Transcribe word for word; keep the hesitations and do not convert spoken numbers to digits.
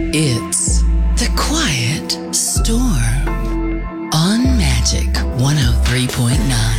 It's The Quiet Storm on Magic one oh three point nine.